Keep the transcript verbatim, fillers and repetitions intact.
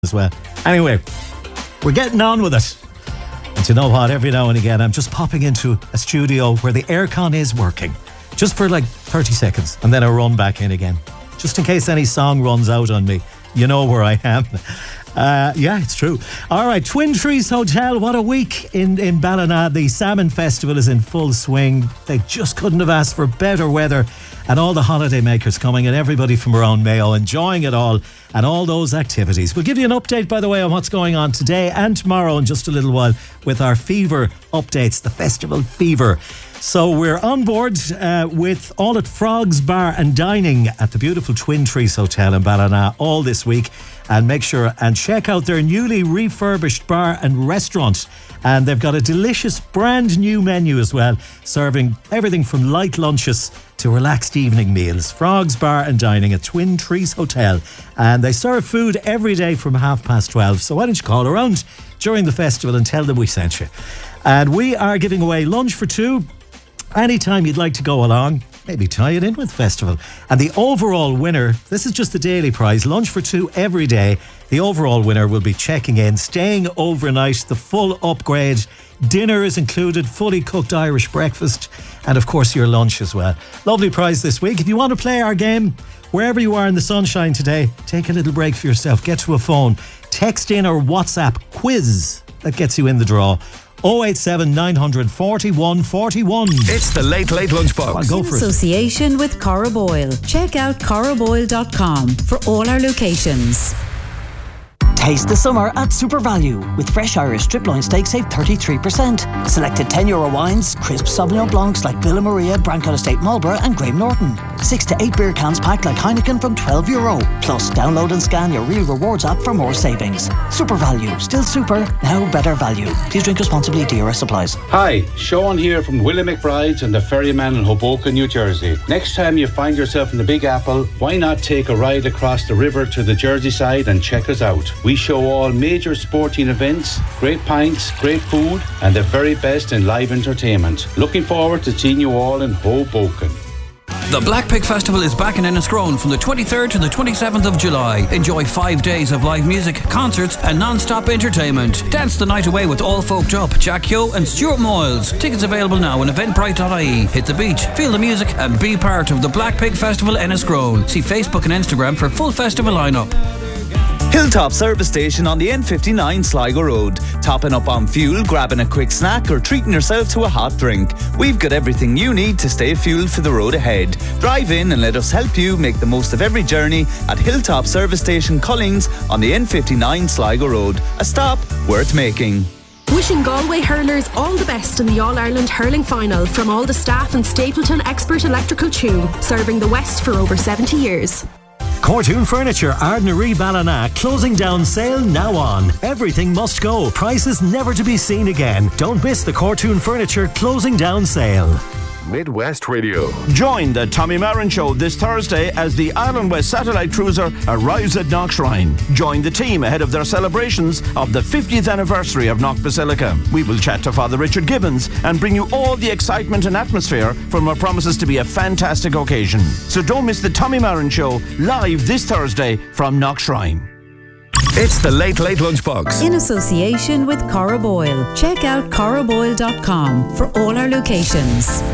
as well. Anyway, we're getting on with it. And you know what? Every now and again, I'm just popping into a studio where the aircon is working, just for like thirty seconds, and then I run back in again, just in case any song runs out on me. You know where I am. Uh, yeah, it's true. All right, Twin Trees Hotel. What a week in, in Ballina. The Salmon Festival is in full swing. They just couldn't have asked for better weather. And all the holiday makers coming and everybody from around Mayo enjoying it all and all those activities. We'll give you an update, by the way, on what's going on today and tomorrow in just a little while with our fever updates, the festival fever. So we're on board uh, with all at Frogs Bar and Dining at the beautiful Twin Trees Hotel in Ballina all this week. And make sure and check out their newly refurbished bar and restaurant. And they've got a delicious brand new menu as well, serving everything from light lunches to relaxed evening meals. Frogs Bar and Dining at Twin Trees Hotel. And they serve food every day from half past twelve. So why don't you call around during the festival and tell them we sent you. And we are giving away lunch for two. Anytime you'd like to go along, maybe tie it in with the festival. And the overall winner, this is just the daily prize, lunch for two every day. The overall winner will be checking in, staying overnight, the full upgrade. Dinner is included, fully cooked Irish breakfast, and of course your lunch as well. Lovely prize this week. If you want to play our game, wherever you are in the sunshine today, take a little break for yourself, get to a phone, text in or WhatsApp quiz that gets you in the draw. oh eight seven nine four one four one. It's the Late Late Lunchbox. On, go In for association with Cora Boyle. Check out cora boyle dot com for all our locations. Taste the summer at Super Value. With fresh Irish strip loin steak, save thirty-three percent. Selected ten euro wines, crisp Sauvignon Blancs like Villa Maria, Brancaut Estate Marlborough and Graham Norton. six to eight beer cans packed like Heineken from twelve euro. Plus, download and scan your Real Rewards app for more savings. Super Value. Still super, now better value. Please drink responsibly. D R S applies. Hi, Sean here from Willie McBride's and the Ferryman in Hoboken, New Jersey. Next time you find yourself in the Big Apple, why not take a ride across the river to the Jersey side and check us out? We show all major sporting events, great pints, great food, and the very best in live entertainment. Looking forward to seeing you all in Hoboken. The Black Pig Festival is back in Enniscrone from the twenty-third to the twenty-seventh of July. Enjoy five days of live music, concerts and non-stop entertainment. Dance the night away with All Folked Up, Jack Yo and Stuart Moyles. Tickets available now on eventbrite dot I E. Hit the beach, feel the music and be part of the Black Pig Festival Enniscrone. See Facebook and Instagram for full festival lineup. Hilltop Service Station on the N fifty-nine Sligo Road. Topping up on fuel, grabbing a quick snack or treating yourself to a hot drink. We've got everything you need to stay fueled for the road ahead. Drive in and let us help you make the most of every journey at Hilltop Service Station Cullings on the N fifty-nine Sligo Road. A stop worth making. Wishing Galway hurlers all the best in the All-Ireland Hurling Final from all the staff and Stapleton Expert Electrical Tune, serving the West for over seventy years. Cortoon Furniture, Ardnaree Ballina, closing down sale now on. Everything must go. Prices never to be seen again. Don't miss the Cortoon Furniture closing down sale. Midwest Radio. Join the Tommy Marin Show this Thursday as the Island West Satellite Cruiser arrives at Knockshrine. Join the team ahead of their celebrations of the fiftieth anniversary of Knock Basilica. We will chat to Father Richard Gibbons and bring you all the excitement and atmosphere from what promises to be a fantastic occasion. So don't miss the Tommy Marin Show live this Thursday from Knockshrine. It's the Late Late Lunchbox. In association with Cora Boyle. Check out cora boyle dot com for all our locations.